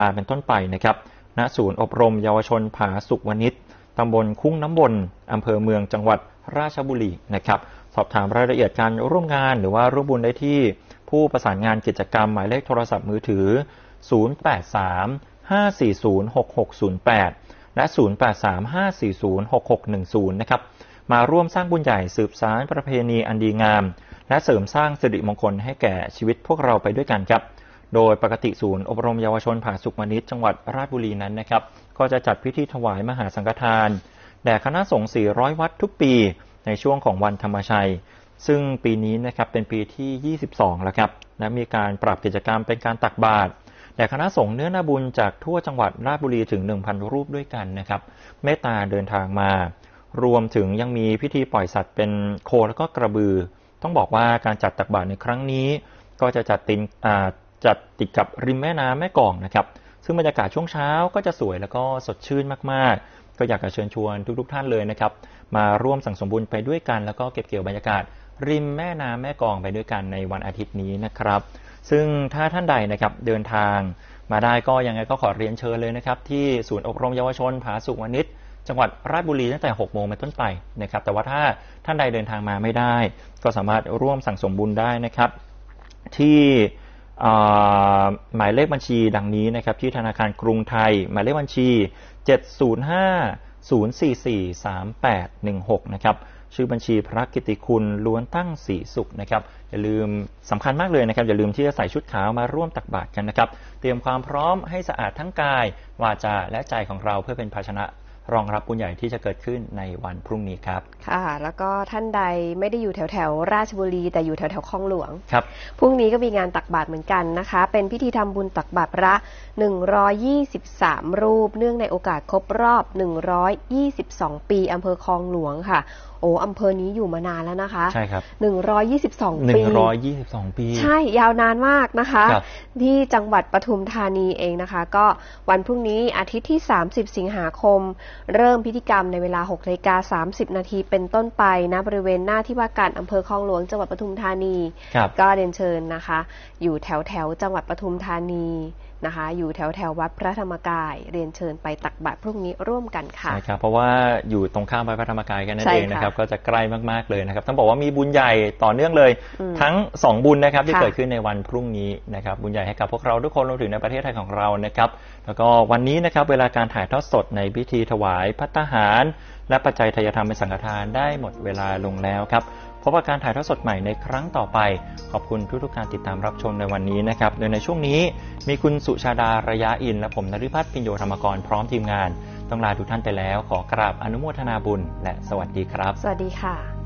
เป็นต้นไปนะครับณศูนย์อบรมเยาวชนผาสุกวณิชตำบลคุ้งน้ำบนอำเภอเมืองจังหวัดราชบุรีนะครับสอบถามรายละเอียดการร่วมงานหรือว่าร่วมบุญได้ที่ผู้ประสานงานกิจกรรมหมายเลขโทรศัพท์มือถือ0835406608และ0835406610นะครับมาร่วมสร้างบุญใหญ่สืบสานประเพณีอันดีงามและเสริมสร้างสิริมงคลให้แก่ชีวิตพวกเราไปด้วยกันครับโดยปกติศูนย์อบรมเยาวชนผาสุกวณิชจังหวัดราชบุรีนั้นนะครับก็จะจัดพิธีถวายมหาสังฆทานแด่คณะสงฆ์400วัดทุกปีในช่วงของวันธรรมชัยซึ่งปีนี้นะครับเป็นปีที่22แล้วครับและมีการปรับกิจกรรมเป็นการตักบาตรแด่คณะสงฆ์เนื้อนาบุญจากทั่วจังหวัดราชบุรีถึง 1,000 รูปด้วยกันนะครับเมตตาเดินทางมารวมถึงยังมีพิธีปล่อยสัตว์เป็นโคแล้วก็กระบือต้องบอกว่าการจัดตักบาตรในครั้งนี้ก็จะจัดติดกับริมแม่น้ำแม่กลองนะครับซึ่งบรรยากาศช่วงเช้าก็จะสวยแล้วก็สดชื่นมากๆก็อยากจะเชิญชวนทุกท่านเลยนะครับมาร่วมสั่งสมบุญไปด้วยกันแล้วก็เก็บเกี่ยวบรรยากาศริมแม่น้ำแม่กลองไปด้วยกันในวันอาทิตย์นี้นะครับซึ่งถ้าท่านใดนะครับเดินทางมาได้ก็ยังไงก็ขอเรียนเชิญเลยนะครับที่ศูนย์อบรมเยาวชนผาสุกวณิชจังหวัดราชบุรีตั้งแต่ 6 โมงเป็นต้นไปนะครับแต่ว่าถ้าท่านใดเดินทางมาไม่ได้ก็สามารถร่วมสั่งสมบุญได้นะครับที่หมายเลขบัญชีดังนี้นะครับที่ธนาคารกรุงไทยหมายเลขบัญชี705-044-3816นะครับชื่อบัญชีพระกิตติคุณล้วนตั้งศรีสุขนะครับอย่าลืมสำคัญมากเลยนะครับอย่าลืมที่จะใส่ชุดขาวมาร่วมตักบาตรกันนะครับเตรียมความพร้อมให้สะอาดทั้งกายวาจาและใจของเราเพื่อเป็นภาชนะรองรับบุญใหญ่ที่จะเกิดขึ้นในวันพรุ่งนี้ครับค่ะแล้วก็ท่านใดไม่ได้อยู่แถวราชบุรีแต่อยู่แถวคลองหลวงครับพรุ่งนี้ก็มีงานตักบาตรเหมือนกันนะคะเป็นพิธีทำบุญตักบาตรพระ123รูปเนื่องในโอกาสครบรอบ122ปีอำเภอคลองหลวงค่ะโอ้อำเภอนี้อยู่มานานแล้วนะคะใช่ครับ 122 ปี 122 ปีใช่ยาวนานมากนะคะที่จังหวัดปทุมธานีเองนะคะก็วันพรุ่งนี้อาทิตย์ที่30สิงหาคมเริ่มพิธีกรรมในเวลา 6:30 น.เป็นต้นไปณบริเวณหน้าที่ว่าการอำเภอคลองหลวงจังหวัดปทุมธานีก็เรียนเชิญนะคะอยู่แถวจังหวัดปทุมธานีนะคะอยู่แถววัดพระธรรมกายเรียนเชิญไปตักบาตรพรุ่งนี้ร่วมกันค่ะใช่ครับเพราะว่าอยู่ตรงข้ามวัดพระธรรมกายกันนั่นเองนะครับก็จะใกล้มากๆเลยนะครับต้องบอกว่ามีบุญใหญ่ต่อเนื่องเลยทั้ง2บุญนะครับที่เกิดขึ้นในวันพรุ่งนี้นะครับบุญใหญ่ให้กับพวกเราทุกคนรวมถึงในประเทศไทยของเรานะครับแล้วก็วันนี้นะครับเวลาการถ่ายทอดสดในพิธีถวายภัตตาหารและปัจจัยทายธรรมเป็นสังฆทานได้หมดเวลาลงแล้วครับพบกับการถ่ายทอดสดใหม่ในครั้งต่อไปขอบคุณทุกการติดตามรับชมในวันนี้นะครับโดยในช่วงนี้มีคุณสุชาดาระยะอินและผมนฤพัฒน์ปิญโยธรรมกรพร้อมทีมงานต้องลาทุกท่านไปแล้วขอกราบอนุโมทนาบุญและสวัสดีครับสวัสดีค่ะ